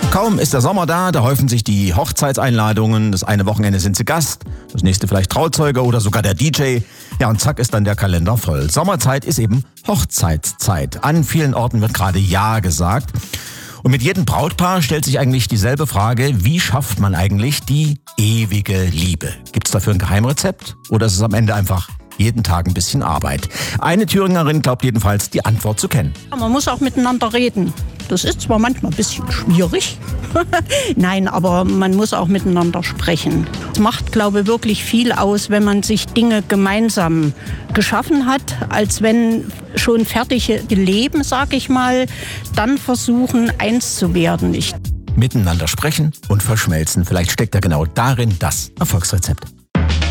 Kaum ist der Sommer da häufen sich die Hochzeitseinladungen. Das eine Wochenende sind sie Gast, das nächste vielleicht Trauzeuge oder sogar der DJ. Ja, und zack ist dann der Kalender voll. Sommerzeit ist eben Hochzeitszeit. An vielen Orten wird gerade Ja gesagt. Und mit jedem Brautpaar stellt sich eigentlich dieselbe Frage, wie schafft man eigentlich die ewige Liebe? Gibt's dafür ein Geheimrezept oder ist es am Ende einfach jeden Tag ein bisschen Arbeit? Eine Thüringerin glaubt jedenfalls, die Antwort zu kennen. Man muss auch miteinander reden. Das ist zwar manchmal ein bisschen schwierig, nein, aber man muss auch miteinander sprechen. Es macht, glaube ich, wirklich viel aus, wenn man sich Dinge gemeinsam geschaffen hat, als wenn schon fertige Leben, sag ich mal, dann versuchen, eins zu werden. Miteinander sprechen und verschmelzen. Vielleicht steckt ja genau darin das Erfolgsrezept.